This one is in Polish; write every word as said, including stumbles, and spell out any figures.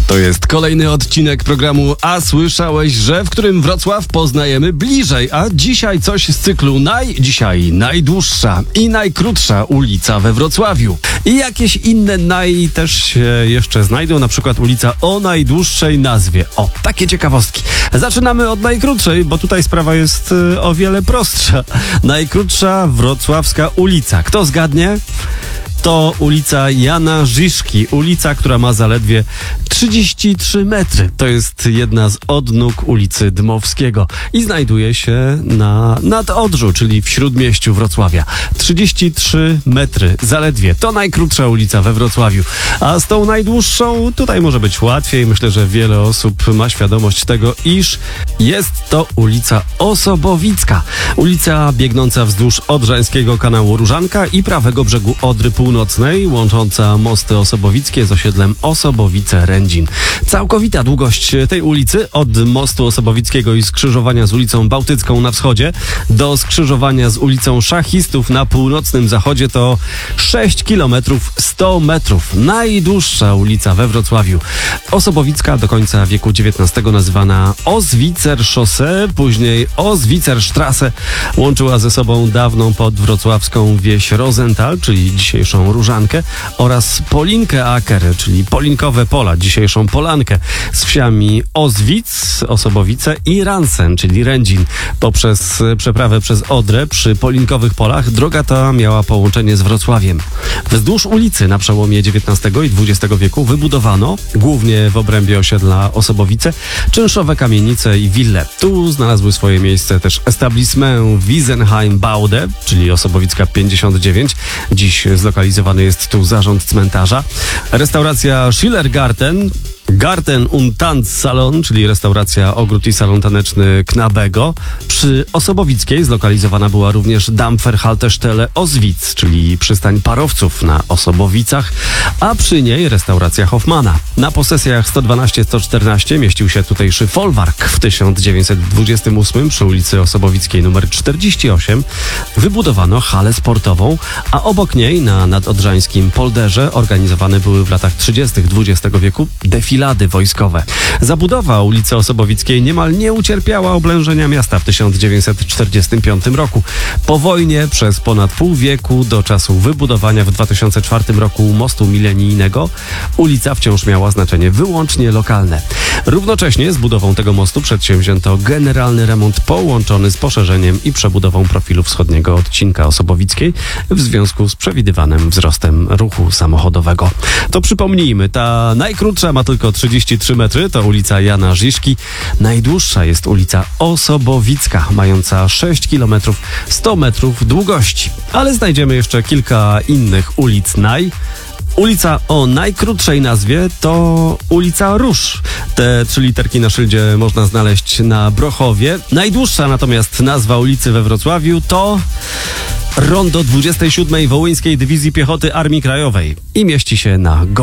To jest kolejny odcinek programu A słyszałeś, że w którym Wrocław poznajemy bliżej, a dzisiaj coś z cyklu naj, dzisiaj najdłuższa i najkrótsza ulica we Wrocławiu. I jakieś inne naj też się jeszcze znajdą, na przykład ulica o najdłuższej nazwie. O, takie ciekawostki. Zaczynamy od najkrótszej, bo tutaj sprawa jest y, o wiele prostsza. Najkrótsza wrocławska ulica. Kto zgadnie? To ulica Jana Žižky, ulica, która ma zaledwie trzydzieści trzy metry. To jest jedna z odnóg ulicy Dmowskiego i znajduje się na Nadodrzu, czyli w śródmieściu Wrocławia. trzydzieści trzy metry, zaledwie. To najkrótsza ulica we Wrocławiu. A z tą najdłuższą tutaj może być łatwiej. Myślę, że wiele osób ma świadomość tego, iż jest to ulica Osobowicka. Ulica biegnąca wzdłuż Odrzańskiego kanału Różanka i prawego brzegu Odry Północnej. Nocnej, łącząca mosty osobowickie z osiedlem Osobowice-Rędzin. Całkowita długość tej ulicy od mostu Osobowickiego i skrzyżowania z ulicą Bałtycką na wschodzie do skrzyżowania z ulicą Szachistów na północnym zachodzie to sześć kilometrów sto metrów. Najdłuższa ulica we Wrocławiu. Osobowicka do końca wieku dziewiętnastego nazywana Oswicer-Chaussee, później Oswicerstraße, łączyła ze sobą dawną podwrocławską wieś Rosenthal, czyli dzisiejszą Różankę, oraz Polinkę Aker, czyli Polinkowe Pola, dzisiejszą Polankę, z wsiami Ozwic, Osobowice i Ransen, czyli Rędzin. Poprzez przeprawę przez Odrę przy Polinkowych Polach droga ta miała połączenie z Wrocławiem. Wzdłuż ulicy na przełomie dziewiętnastego i dwudziestego wieku wybudowano, głównie w obrębie osiedla Osobowice, czynszowe kamienice i wille. Tu znalazły swoje miejsce też establishment Wiesenheim Baude, czyli Osobowicka pięćdziesiąt dziewięć. Dziś zlokalizowany jest tu zarząd cmentarza. Restauracja Schillergarten, Garten und Tanzsalon, czyli restauracja ogród i salon taneczny Knabego. Przy Osobowickiej zlokalizowana była również Dampferhaltestelle Oswic, czyli przystań parowców na Osobowicach, a przy niej restauracja Hoffmana. Na posesjach sto dwanaście sto czternaście mieścił się tutejszy folwark. W tysiąc dziewięćset dwudziestym ósmym przy ulicy Osobowickiej numer czterdzieści osiem wybudowano halę sportową, a obok niej na nadodrzańskim polderze organizowane były w latach trzydziestych dwudziestego wieku defilady wojskowe. Zabudowa ulicy Osobowickiej niemal nie ucierpiała oblężenia miasta w tysiąc dziewięćset czterdziestym piątym roku. Po wojnie przez ponad pół wieku do czasu wybudowania w dwa tysiące czwartym roku mostu milenijnego ulica wciąż miała znaczenie wyłącznie lokalne. Równocześnie z budową tego mostu przedsięwzięto generalny remont połączony z poszerzeniem i przebudową profilu wschodniego odcinka Osobowickiej w związku z przewidywanym wzrostem ruchu samochodowego. To przypomnijmy, ta najkrótsza ma tylko trzydzieści trzy metry, to ulica Jana Žižky. Najdłuższa jest ulica Osobowicka, mająca sześć kilometrów sto metrów długości. Ale znajdziemy jeszcze kilka innych ulic naj. Ulica o najkrótszej nazwie to ulica Róż. Te trzy literki na szyldzie można znaleźć na Brochowie. Najdłuższa natomiast nazwa ulicy we Wrocławiu to Rondo dwudziestej siódmej Wołyńskiej Dywizji Piechoty Armii Krajowej i mieści się na Go